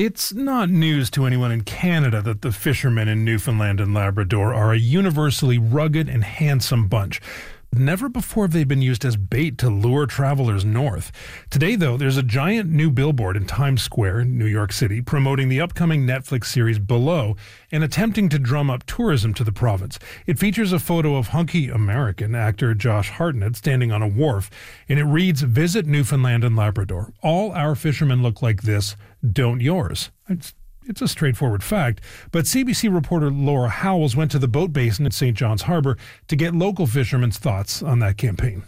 It's not news to anyone in Canada that the fishermen in Newfoundland and Labrador are a universally rugged and handsome bunch. Never before have they been used as bait to lure travelers north. Today, though, there's a giant new billboard in Times Square in New York City promoting the upcoming Netflix series Below and attempting to drum up tourism to the province. It features a photo of hunky American actor Josh Hartnett standing on a wharf, and it reads, "Visit Newfoundland and Labrador. All our fishermen look like this. Don't yours." It's a straightforward fact, but CBC reporter Laura Howells went to the boat basin at St. John's Harbour to get local fishermen's thoughts on that campaign.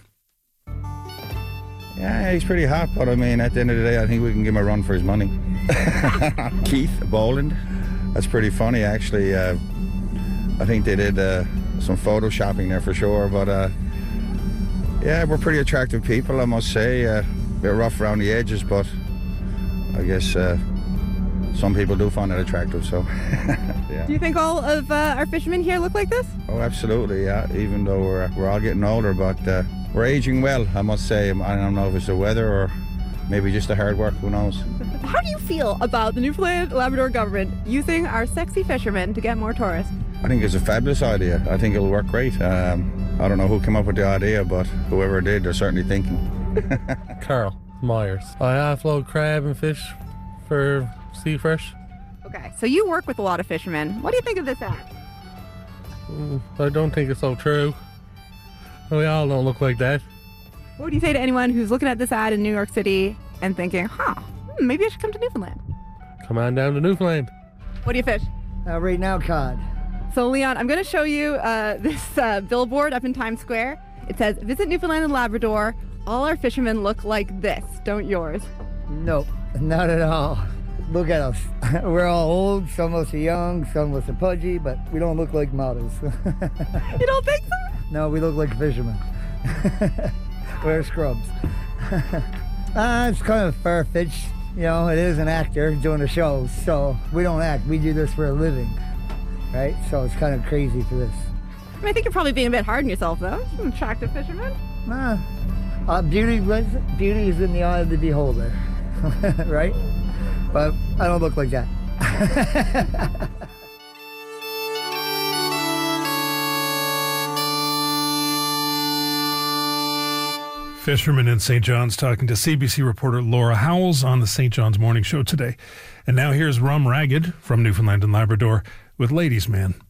Yeah, he's pretty hot, but I mean, at the end of the day, I think we can give him a run for his money. Keith Boland, that's pretty funny, actually. I think they did some photoshopping there for sure, but yeah, we're pretty attractive people, I must say. A bit rough around the edges, but I guess some people do find it attractive, so yeah. Do you think all of our fishermen here look like this? Oh, absolutely, yeah. Even though we're all getting older, but we're aging well, I must say. I don't know if it's the weather or maybe just the hard work, who knows. How do you feel about the Newfoundland Labrador government using our sexy fishermen to get more tourists? I think it's a fabulous idea. I think it'll work great. I don't know who came up with the idea, but whoever did, they're certainly thinking. Carl Myers. I offload crab and fish for Sea Fresh. Okay, so you work with a lot of fishermen. What do you think of this ad? I don't think it's so true. We all don't look like that. What would you say to anyone who's looking at this ad in New York City and thinking, maybe I should come to Newfoundland? Come on down to Newfoundland. What do you fish? Right now, cod. So, Leon, I'm going to show you this billboard up in Times Square. It says, "Visit Newfoundland and Labrador. All our fishermen look like this. Don't yours." Nope, not at all. Look at us. We're all old, some of us are young, some of us are pudgy, but we don't look like models. You don't think so? No, we look like fishermen. Wear scrubs. It's kind of far-fetched. You know, it is an actor doing a show, so we don't act. We do this for a living, right? So it's kind of crazy for this. I think you're probably being a bit hard on yourself, though. You're an attractive fisherman. Beauty is in the eye of the beholder, right? But I don't look like that. Fishermen in St. John's talking to CBC reporter Laura Howells on the St. John's Morning Show today. And now here's Rum Ragged from Newfoundland and Labrador with Ladies Man.